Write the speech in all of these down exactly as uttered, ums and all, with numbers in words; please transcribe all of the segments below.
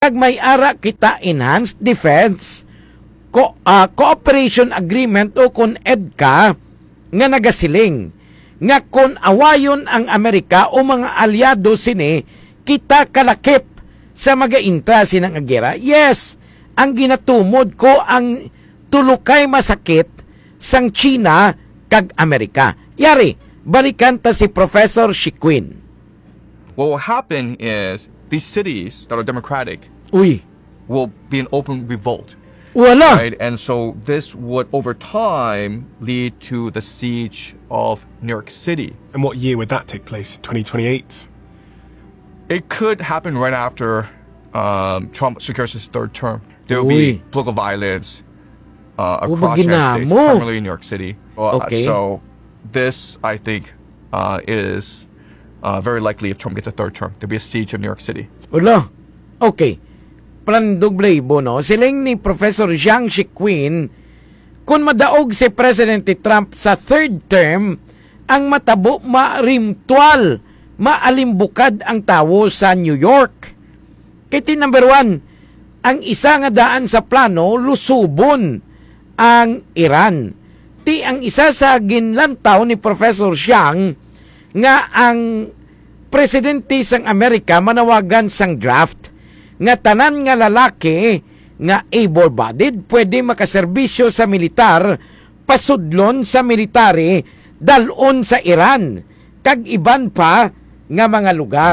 kag may ara kita enhanced defense Co uh, cooperation agreement o kun EDCA nga nagasiling nga kun awayon ang Amerika o mga aliado sini kita kalakip sa magaintra sinang agera. Yes, ang ginatumod ko ang tulukay masakit sang China kag Amerika. Yari, balikan ta si Professor Chiquin. What will happen is these cities that are democratic Uy. will be an open revolt. Wala. Right? And so this would, over time, lead to the siege of New York City. And what year would that take place? twenty twenty-eight? It could happen right after um, Trump secures his third term. There will Uy. be political violence uh, Uy, across the United States, mo. primarily in New York City. Uh, Okay. So this, I think, uh, is uh, very likely if Trump gets a third term. There'll be a siege of New York City. Wala. Okay. Plandog Blaybo, no? Siling ni Professor Jiang Chiquin, kung madaog si Presidente Trump sa third term, ang matabo marimtual, maalimbukad ang tawo sa New York. Kiti number one, ang isa nga daan sa plano, lusubon ang Iran. Ti ang isa sa ginlantaw ni Professor Jiang nga ang presidente sang Amerika manawagan sang draft nga tanan nga lalaki nga able-bodied pwede makaserbisyo sa militar pasudlon sa military dalon sa Iran kag iban pa nga mga lugar.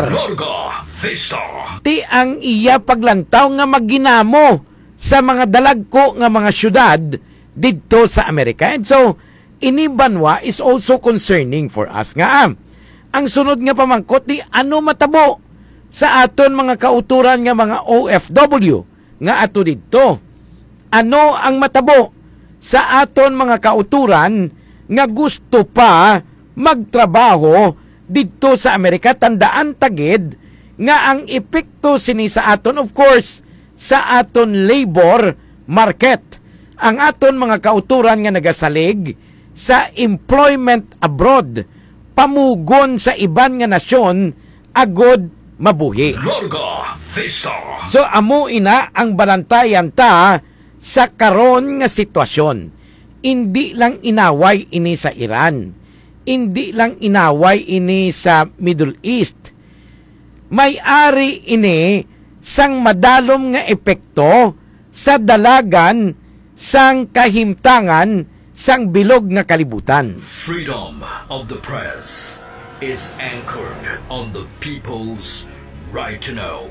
Ti ang iya paglantaw nga magginamo sa mga dalagko nga mga syudad didto sa Amerika. And so ini banwa is also concerning for us nga. Ang sunod nga pamangkot di ano matabo sa aton mga kauturan nga mga O F W nga ato didto. Ano ang matabo sa aton mga kauturan nga gusto pa magtrabaho didto sa Amerika? Tandaan tagid nga ang epekto sini sa aton, of course, sa aton labor market. Ang aton mga kauturan nga nagasalig sa employment abroad, pamugon sa iban nga nasyon agod mabuhi. So amo ina ang balantayan ta sa karon nga sitwasyon. Hindi lang inaway ini sa Iran. Hindi lang inaway ini sa Middle East. May-ari ini sang madalom nga epekto sa dalagan sang kahimtangan sang bilog nga kalibutan. Freedom of the press is anchored on the people's right to know.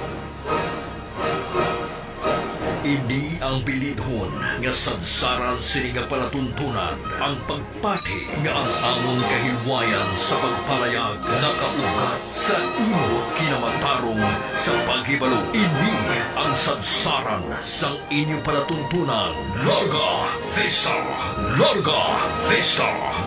Ini ang bilidhon nga sadsaran sini nga palatuntunan ang pagpati nga ang among kahilwayan sa pagpalayag nakaugat sa imo kinamatarong sa paghibalo. Ini ang sadsaran sang inyong palatuntunan. Larga Vista! Larga Vista!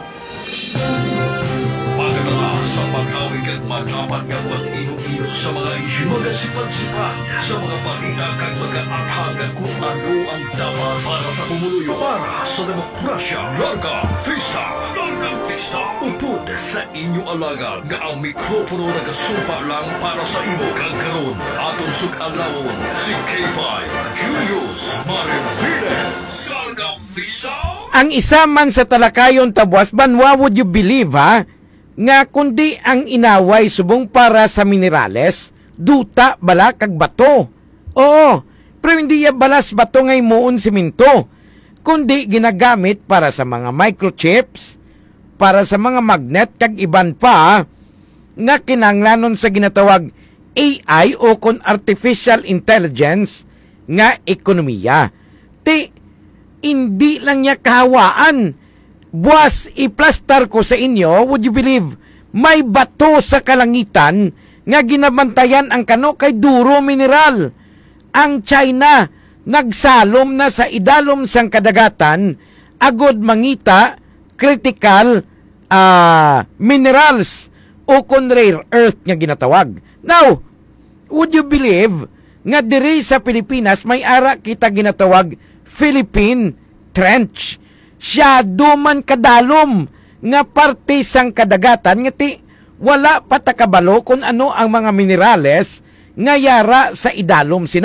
Pagkatala sa pag-awig at mag-apat nga pag-ino-ino sa mga isyu, mga sipan-sipan sa mga balita kag mag-aatag at kung ano ang dapat para sa pumuluyo para sa demokrasya. Larga Vista! Larga Vista! Upod sa inyo alagad nga ang mikropono nagasumpa lang para sa imo kag karon atong sug-alawon si K five Julius Marinviles. Larga Vista! Ang isa man sa talakayon tabuas, banwa would you believe ha? Nga kundi ang inaway subong para sa minerales, duta bala kag bato. Oo, pero hindi ya balas bato ngay muon siminto, kundi ginagamit para sa mga microchips, para sa mga magnet kag iban pa nga kinanglanon sa ginatawag A I o kon artificial intelligence nga ekonomiya. Ti hindi lang niya kahawaan. Buwas, iplastar ko sa inyo, would you believe, may bato sa kalangitan nga ginabantayan ang kano kay duro mineral. Ang China, nagsalom na sa idalom sang kadagatan, agod mangita, critical uh, minerals o kon rare earth nga ginatawag. Now, would you believe, nga diri sa Pilipinas, may ara kita ginatawag Philippine Trench. Siya duman kadalom nga parte sang kadagatan nga ti wala patakabalo kung ano ang mga minerales nga yara sa idalom sina.